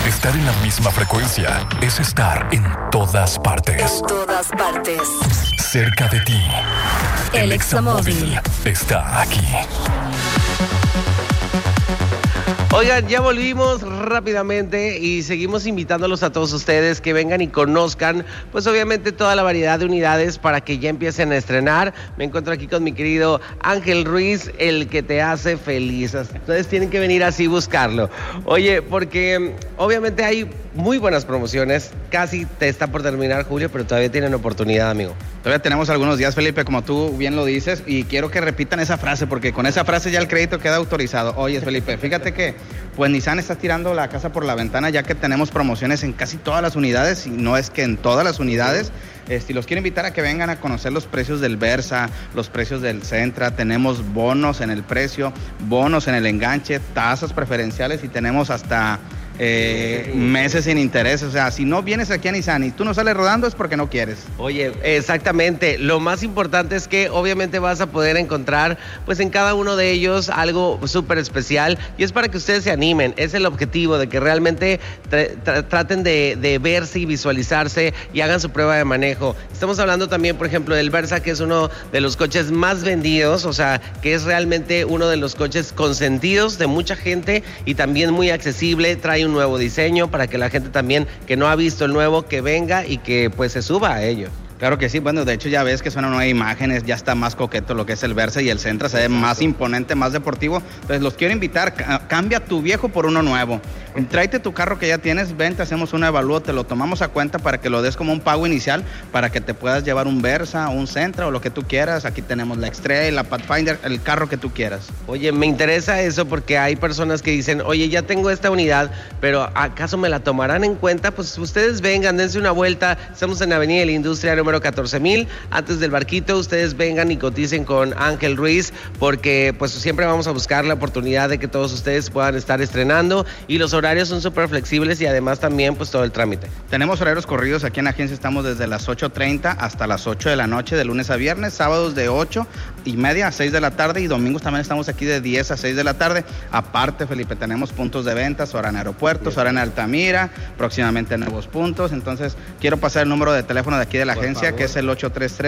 Estar en la misma frecuencia es estar en todas partes. En todas partes. Cerca de ti. El Examóvil está aquí. Oigan, ya volvimos rápidamente y seguimos invitándolos a todos ustedes que vengan y conozcan, pues obviamente toda la variedad de unidades para que ya empiecen a estrenar. Me encuentro aquí con mi querido Ángel Ruiz, el que te hace feliz. Ustedes tienen que venir así buscarlo. Oye, porque obviamente hay muy buenas promociones. Casi te está por terminar julio, pero todavía tienen oportunidad, amigo. Todavía tenemos algunos días, Felipe, como tú bien lo dices, y quiero que repitan esa frase, porque con esa frase ya el crédito queda autorizado. Oye, Felipe, fíjate que pues Nissan está tirando la casa por la ventana, ya que tenemos promociones en casi todas las unidades, y no es que en todas las unidades. Los quiero invitar a que vengan a conocer los precios del Versa, los precios del Sentra. Tenemos bonos en el precio, bonos en el enganche, tasas preferenciales y tenemos hasta meses sin interés. O sea, si no vienes aquí a Nissan y tú no sales rodando es porque no quieres. Oye, exactamente. Lo más importante es que obviamente vas a poder encontrar pues en cada uno de ellos algo súper especial, y es para que ustedes se animen. Es el objetivo de que realmente traten de verse y visualizarse y hagan su prueba de manejo. Estamos hablando también, por ejemplo, del Versa, que es uno de los coches más vendidos, o sea, que es realmente uno de los coches consentidos de mucha gente y también muy accesible. Trae un nuevo diseño para que la gente también que no ha visto el nuevo, que venga y que pues se suba a ello. Claro que sí, bueno, de hecho ya ves que son nuevas imágenes, ya está más coqueto lo que es el Versa, y el Sentra se ve más imponente, más deportivo. Entonces los quiero invitar, cambia tu viejo por uno nuevo. Tráete tu carro que ya tienes, ven, te hacemos un evalúo, te lo tomamos a cuenta para que lo des como un pago inicial, para que te puedas llevar un Versa, un Sentra o lo que tú quieras. Aquí tenemos la X-Trail, la Pathfinder, el carro que tú quieras. Oye, me interesa eso porque hay personas que dicen, oye, ya tengo esta unidad, pero ¿acaso me la tomarán en cuenta? Pues ustedes vengan, dense una vuelta. Estamos en Avenida de la Industria número 14,000, antes del Barquito. Ustedes vengan y coticen con Ángel Ruiz, porque pues siempre vamos a buscar la oportunidad de que todos ustedes puedan estar estrenando, y los horarios son súper flexibles, y además también pues todo el trámite. Tenemos horarios corridos aquí en la agencia, estamos desde las 8:30 hasta las 8 de la noche, de lunes a viernes, sábados de 8:30 a 6 de la tarde, y domingos también estamos aquí de 10 a 6 de la tarde. Aparte, Felipe, tenemos puntos de ventas, ahora en aeropuertos, ahora en Altamira, próximamente nuevos puntos. Entonces quiero pasar el número de teléfono de aquí de la agencia, que es el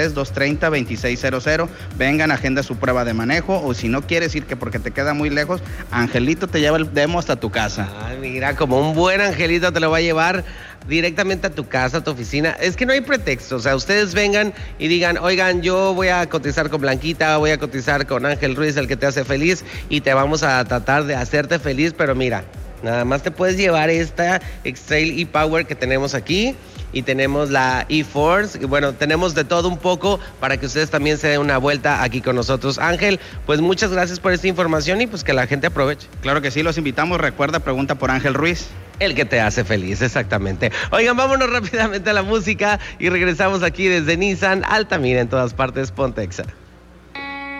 833-230-2600. Vengan, agenda su prueba de manejo, o si no quieres ir, que porque te queda muy lejos, Angelito te lleva el demo hasta tu casa. Ay, mira, como un buen angelito te lo va a llevar directamente a tu casa, a tu oficina. Es que no hay pretexto, o sea, ustedes vengan y digan, oigan, yo voy a cotizar con Blanquita, voy a cotizar con Ángel Ruiz, el que te hace feliz, y te vamos a tratar de hacerte feliz. Pero mira, nada más te puedes llevar esta X-Trail e-Power que tenemos aquí, y tenemos la e-Force, y bueno, tenemos de todo un poco para que ustedes también se den una vuelta aquí con nosotros. Ángel, pues muchas gracias por esta información, y pues que la gente aproveche. Claro que sí, los invitamos. Recuerda, pregunta por Ángel Ruiz. El que te hace feliz, exactamente. Oigan, vámonos rápidamente a la música y regresamos aquí desde Nissan Altamira, en todas partes, Pontexa.